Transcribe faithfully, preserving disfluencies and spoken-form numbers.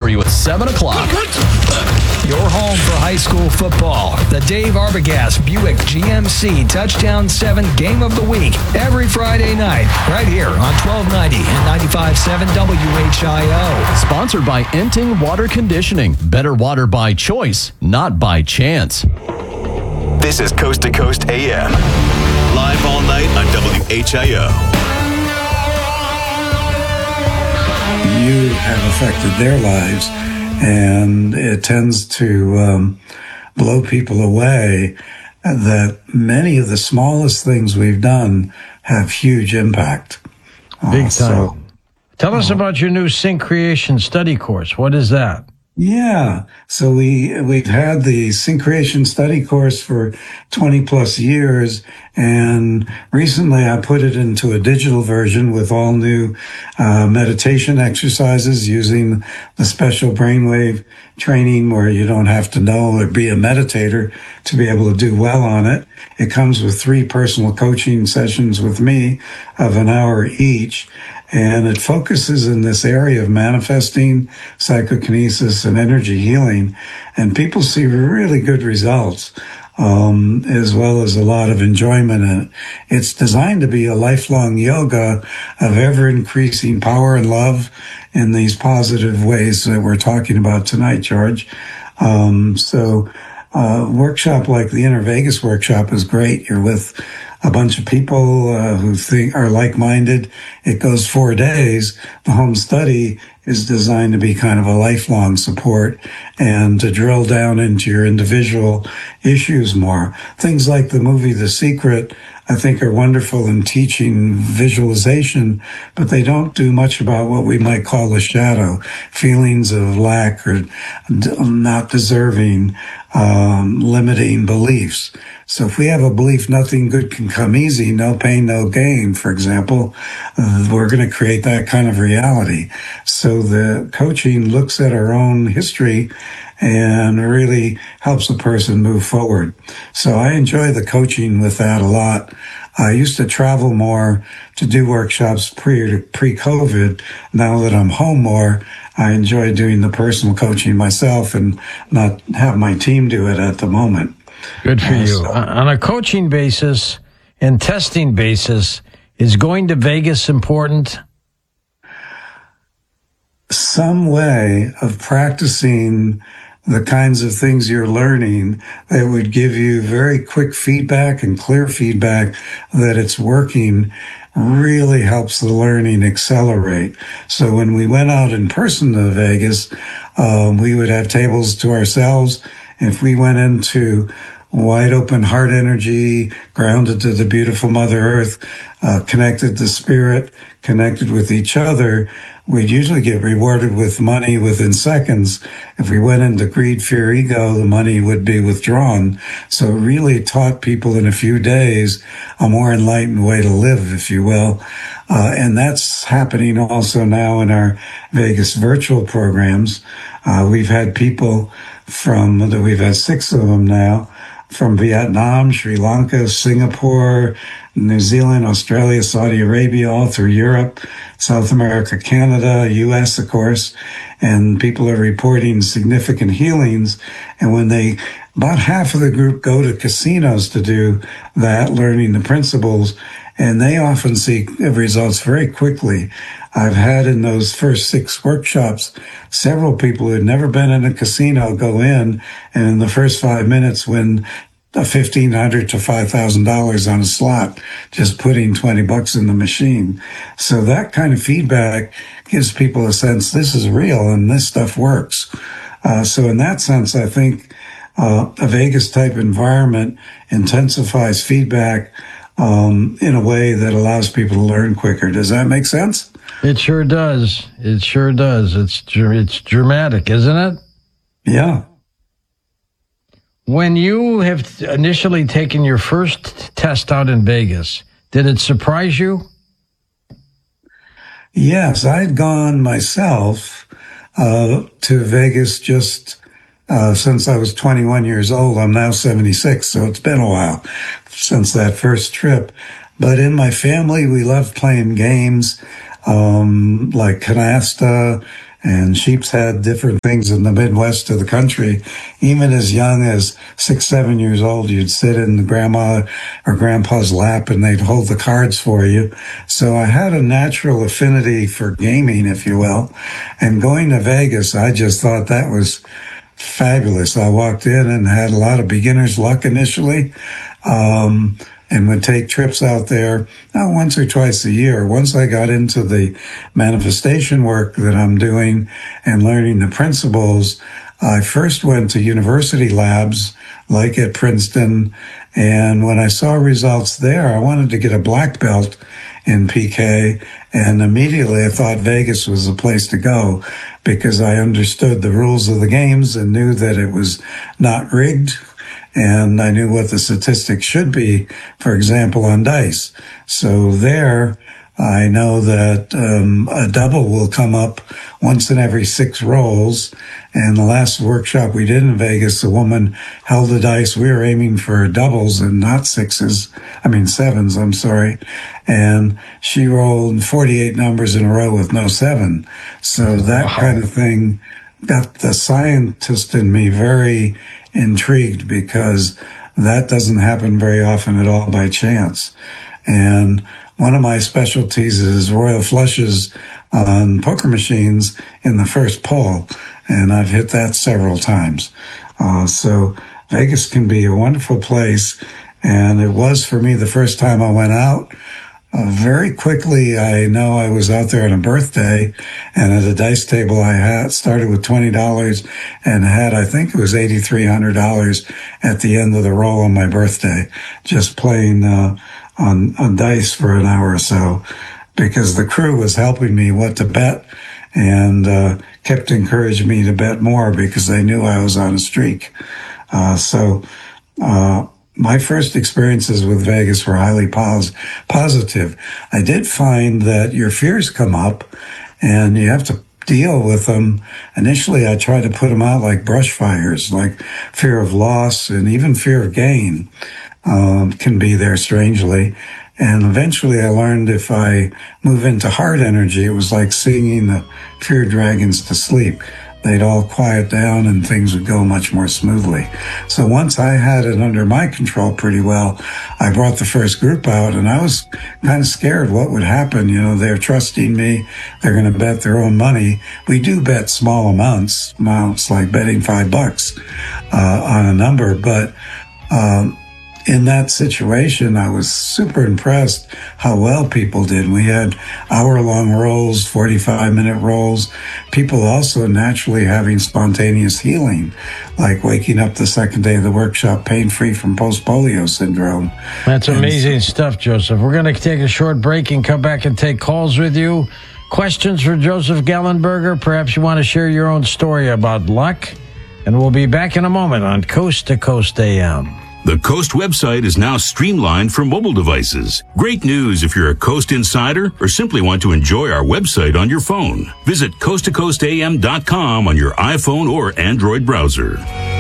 you at seven o'clock. Your home for high school football. The Dave Arbogast Buick G M C Touchdown seven Game of the Week. Every Friday night, right here on twelve ninety and ninety-five point seven W H I O. Sponsored by Enting Water Conditioning. Better water by choice, not by chance. This is Coast to Coast A M. Live all night on W H I O. You have affected their lives, and it tends to um, blow people away that many of the smallest things we've done have huge impact. Big time. Uh, so, Tell us about your new Sync Creation study course. What is that? Yeah. So we, we've had the Sync Creation study course for twenty plus years. And recently I put it into a digital version with all new uh, meditation exercises using the special brainwave training where you don't have to know or be a meditator to be able to do well on it. It comes with three personal coaching sessions with me of an hour each. And it focuses in this area of manifesting, psychokinesis, and energy healing. And people see really good results, um, as well as a lot of enjoyment in it. It's designed to be a lifelong yoga of ever-increasing power and love in these positive ways that we're talking about tonight, George. Um, so a workshop like the Inner Vegas workshop is great. You're with a bunch of people uh, who think are like-minded. It goes four days. The home study is designed to be kind of a lifelong support and to drill down into your individual issues more. Things like the movie The Secret, I think, are wonderful in teaching visualization, but they don't do much about what we might call the shadow, feelings of lack or not deserving, um, limiting beliefs. So if we have a belief nothing good can come easy, no pain, no gain, for example, uh, we're going to create that kind of reality. So the coaching looks at our own history and really helps a person move forward. So I enjoy the coaching with that a lot. I used to travel more to do workshops pre, pre-COVID. Now that I'm home more, I enjoy doing the personal coaching myself and not have my team do it at the moment. Good for you. On a coaching basis and testing basis, is going to Vegas important? Some way of practicing the kinds of things you're learning that would give you very quick feedback and clear feedback that it's working really helps the learning accelerate. So when we went out in person to Vegas, um, we would have tables to ourselves. If we went into wide open heart energy, grounded to the beautiful Mother Earth, uh, connected to spirit, connected with each other, we'd usually get rewarded with money within seconds. If we went into greed, fear, ego, the money would be withdrawn. So it really taught people in a few days a more enlightened way to live, if you will. Uh, and that's happening also now in our Vegas virtual programs. Uh, we've had people from, we've had six of them now, from Vietnam, Sri Lanka, Singapore, New Zealand, Australia, Saudi Arabia, all through Europe, South America, Canada, U S, of course. And people are reporting significant healings. And when they, about half of the group go to casinos to do that, learning the principles, and they often see results very quickly. I've had in those first six workshops, several people who had never been in a casino go in, and in the first five minutes win fifteen hundred to five thousand dollars on a slot, just putting twenty bucks in the machine. So that kind of feedback gives people a sense this is real and this stuff works. Uh, so in that sense, I think uh, a Vegas type environment intensifies feedback um, in a way that allows people to learn quicker. Does that make sense? It sure does. It sure does. It's it's dramatic, isn't it? Yeah. When you have initially taken your first test out in Vegas, did it surprise you? Yes, I'd gone myself uh, to Vegas just uh, since I was twenty-one years old. I'm now seventy-six, so it's been a while since that first trip. But in my family, we love playing games um, like canasta And Sheep's had different things in the Midwest of the country. Even as young as six, seven years old, you'd sit in grandma or grandpa's lap and they'd hold the cards for you. So I had a natural affinity for gaming, if you will. And going to Vegas, I just thought that was fabulous. I walked in and had a lot of beginner's luck initially. Um, and would take trips out there uh, once or twice a year. Once I got into the manifestation work that I'm doing and learning the principles, I first went to university labs like at Princeton. And when I saw results there, I wanted to get a black belt in P K. And immediately I thought Vegas was the place to go because I understood the rules of the games and knew that it was not rigged. And I knew what the statistics should be, for example, on dice. So there, I know that um, a double will come up once in every six rolls. And the last workshop we did in Vegas, the woman held the dice. We were aiming for doubles and not sixes. I mean, sevens, I'm sorry. And she rolled forty-eight numbers in a row with no seven. So that wow. kind of thing got the scientist in me very intrigued because that doesn't happen very often at all by chance. And one of my specialties is royal flushes on poker machines in the first pull, and I've hit that several times. Uh, so Vegas can be a wonderful place, and it was for me the first time I went out. Uh, very quickly, I know I was out there on a birthday, and at a dice table I had started with twenty dollars and had, I think it was eight thousand three hundred dollars at the end of the roll on my birthday, just playing uh, on, on dice for an hour or so, because the crew was helping me what to bet and uh, kept encouraging me to bet more because they knew I was on a streak. Uh, so, uh, My first experiences with Vegas were highly pos- positive. I did find that your fears come up and you have to deal with them. Initially, I tried to put them out like brush fires, like fear of loss and even fear of gain um, can be there strangely. And eventually I learned if I move into heart energy, it was like singing the fear dragons to sleep. They'd all quiet down and things would go much more smoothly. So once I had it under my control pretty well, I brought the first group out and I was kind of scared what would happen. You know, they're trusting me. They're going to bet their own money. We do bet small amounts, amounts like betting five bucks uh, on a number. But um, in that situation, I was super impressed how well people did. We had hour-long rolls, forty-five minute rolls. People also naturally having spontaneous healing, like waking up the second day of the workshop pain-free from post-polio syndrome. That's amazing and stuff, Joseph. We're going to take a short break and come back and take calls with you. Questions for Joseph Gallenberger? Perhaps you want to share your own story about luck? And we'll be back in a moment on Coast to Coast A M. The Coast website is now streamlined for mobile devices. Great news if you're a Coast insider or simply want to enjoy our website on your phone. Visit coast to coast a m dot com on your iPhone or Android browser.